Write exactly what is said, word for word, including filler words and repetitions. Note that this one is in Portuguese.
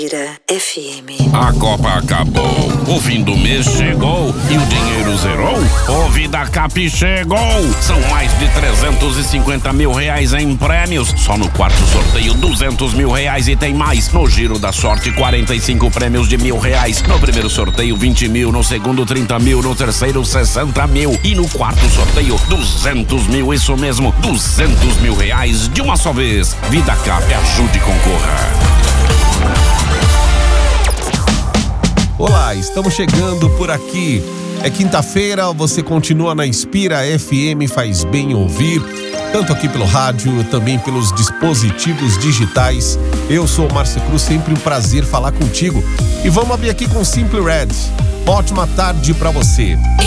Inspira F M. A Copa acabou, o fim do mês chegou e o dinheiro zerou? O VidaCap chegou! São mais de trezentos e cinquenta mil reais em prêmios. Só no quarto sorteio, duzentos mil reais e tem mais. No Giro da Sorte, quarenta e cinco prêmios de mil reais. No primeiro sorteio, vinte mil. No segundo, trinta mil. No terceiro, sessenta mil. E no quarto sorteio, duzentos mil. Isso mesmo, duzentos mil reais de uma só vez. VidaCap, ajude e concorra. Olá, estamos chegando por aqui. É quinta-feira, você continua na Inspira F M, faz bem ouvir, tanto aqui pelo rádio, também pelos dispositivos digitais. Eu sou o Márcio Cruz, sempre um prazer falar contigo. E vamos abrir aqui com Simply Red. Ótima tarde pra você.